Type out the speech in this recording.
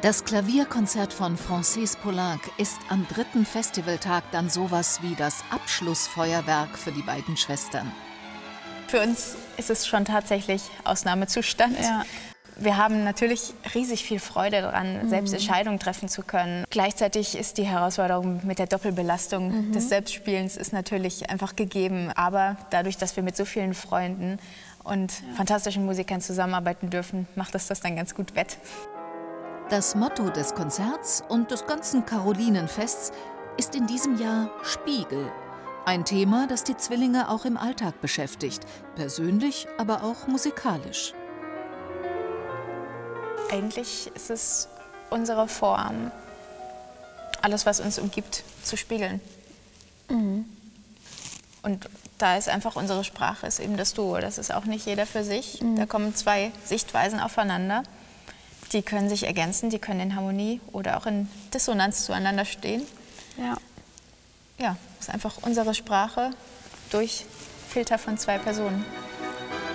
Das Klavierkonzert von Francis Poulenc ist am 3. Festivaltag dann sowas wie das Abschlussfeuerwerk für die beiden Schwestern. Für uns ist es schon tatsächlich Ausnahmezustand. Ja. Wir haben natürlich riesig viel Freude daran, selbst Entscheidungen treffen zu können. Gleichzeitig ist die Herausforderung mit der Doppelbelastung des Selbstspielens ist natürlich einfach gegeben. Aber dadurch, dass wir mit so vielen Freunden und fantastischen Musikern zusammenarbeiten dürfen, macht das dann ganz gut wett. Das Motto des Konzerts und des ganzen Karolinenfests ist in diesem Jahr Spiegel. Ein Thema, das die Zwillinge auch im Alltag beschäftigt, persönlich, aber auch musikalisch. Eigentlich ist es unsere Form, alles, was uns umgibt, zu spiegeln. Und da ist einfach unsere Sprache, ist eben das Duo. Das ist auch nicht jeder für sich. Da kommen zwei Sichtweisen aufeinander. Die können sich ergänzen, die können in Harmonie oder auch in Dissonanz zueinander stehen. Ja, ist einfach unsere Sprache durch Filter von zwei Personen.